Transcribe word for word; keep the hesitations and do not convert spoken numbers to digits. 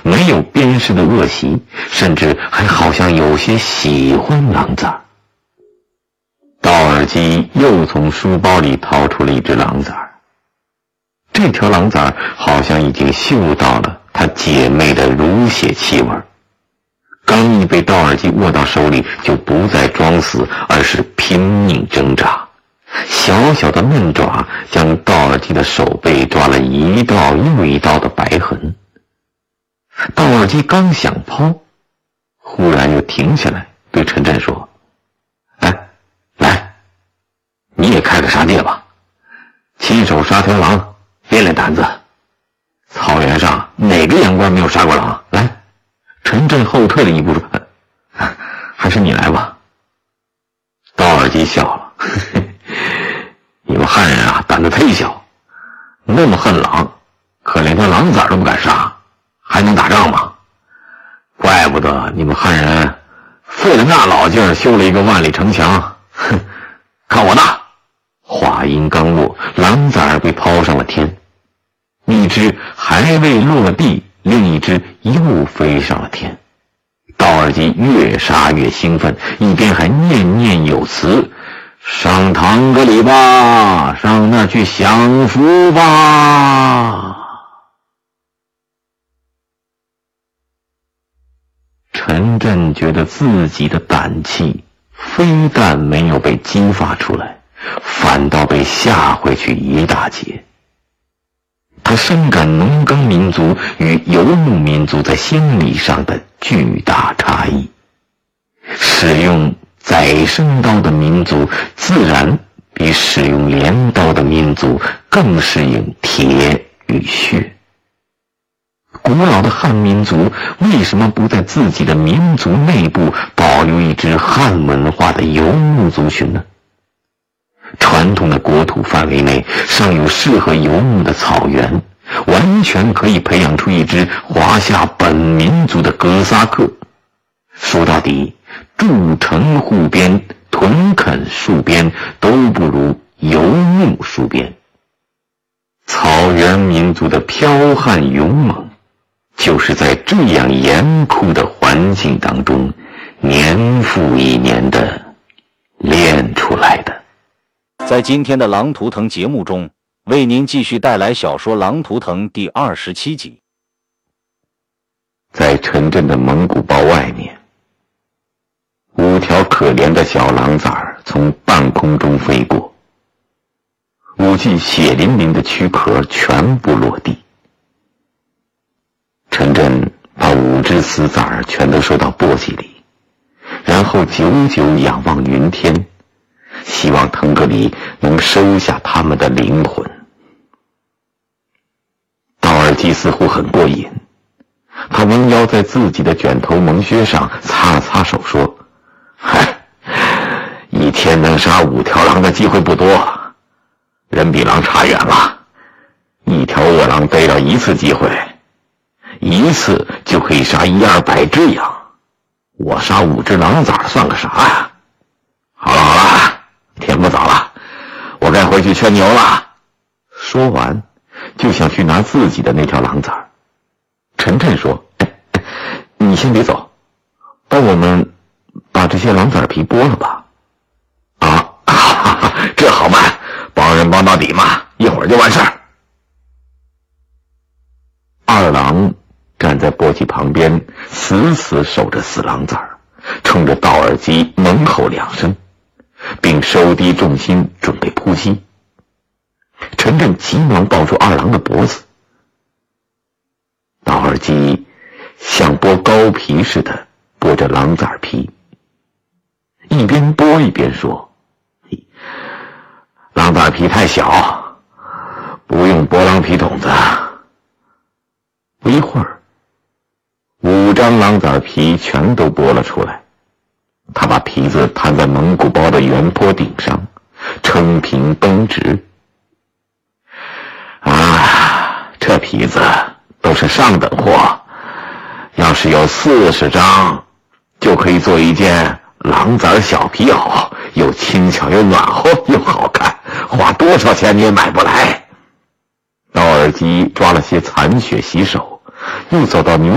没有鞭尸的恶习，甚至还好像有些喜欢狼崽儿。道尔基又从书包里掏出了一只狼崽儿，这条狼崽儿好像已经嗅到了他姐妹的乳血气味，刚一被道尔基握到手里，就不再装死，而是拼命挣扎。小小的嫩爪将道尔基的手背抓了一道又一道的白痕。道尔基刚想抛，忽然又停下来，对陈震说：“哎，来，你也开个杀戒吧，亲手杀条狼，练练胆子。草原上哪个洋官没有杀过狼？来。”陈震后退了一步说：“还是你来吧。”道尔基笑了：“呵呵，你们汉人啊，胆子忒小，那么恨狼，可连条狼崽都不敢杀，还能打仗吗？怪不得你们汉人费了那老劲儿修了一个万里城墙。哼，看我的！”话音刚落，狼崽被抛上了天，一只还未落地，另一只又飞上了天。道尔基越杀越兴奋，一边还念念有词：“上唐格里吧，上那儿去享福吧。”陈震觉得自己的胆气非但没有被激发出来，反倒被吓回去一大截。他深感农耕民族与游牧民族在心理上的巨大差异。使用宰生刀的民族自然比使用镰刀的民族更适应铁与血。古老的汉民族为什么不在自己的民族内部保留一支汉文化的游牧族群呢？传统的国土范围内尚有适合游牧的草原，完全可以培养出一支华夏本民族的哥萨克。说到底，筑城护边、屯垦戍边都不如游牧戍边。草原民族的剽悍勇猛，就是在这样严酷的环境当中年复一年的练出来的。 在今天的狼图腾节目中，为您继续带来小说《狼图腾》第二十七集。 在陈震的蒙古包外面，五条可怜的小狼崽儿从半空中飞过，五具血淋淋的躯壳全部落地。陈震把五只死崽儿全都收到簸箕里，然后久久仰望云天，希望腾格里能收下他们的灵魂。道尔基似乎很过瘾，他弯腰在自己的卷头蒙靴上擦了擦手说：“嗨，一天能杀五条狼的机会不多，人比狼差远了。一条饿狼逮到一次机会，一次就可以杀一二百只羊，我杀五只狼崽算个啥呀？好了好了，天不早了，我该回去圈牛了。”说完就想去拿自己的那条狼崽。陈震说：“哎哎，你先别走，帮我们把这些狼崽皮剥了吧。”啊，哈哈，这好办，帮人帮到底嘛，一会儿就完事儿。二郎站在簸箕旁边，死死守着死狼崽，冲着道尔基猛吼两声，并收低重心准备扑击。陈震急忙抱住二郎的脖子，道尔基像剥糕皮似的剥着狼崽皮，一边剥一边说：“狼崽皮太小，不用剥狼皮筒子。”不一会儿，五张狼崽皮全都剥了出来，他把皮子摊在蒙古包的圆坡顶上，撑平绷直。啊，这皮子都是上等货，要是有四十张，就可以做一件狼崽小皮袄，又轻巧又暖和又好看，花多少钱你也买不来。道尔基抓了些残血洗手，又走到牛